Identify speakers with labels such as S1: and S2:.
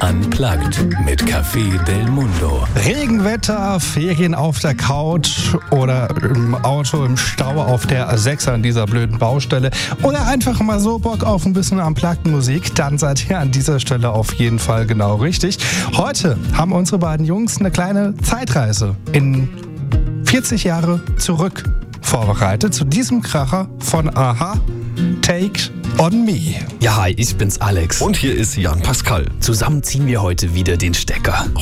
S1: Unplugged mit Café Del Mundo.
S2: Regenwetter, Ferien auf der Couch oder im Auto im Stau auf der A6 an dieser blöden Baustelle oder einfach mal so Bock auf ein bisschen Unplugged Musik, dann seid ihr an dieser Stelle auf jeden Fall genau richtig. Heute haben unsere beiden Jungs eine kleine Zeitreise in 40 Jahre zurück vorbereitet zu diesem Kracher von Aha, Take on Me.
S3: Ja, hi, ich bin's Alex.
S4: Und hier ist Jan Pascal.
S3: Zusammen ziehen wir heute wieder den Stecker.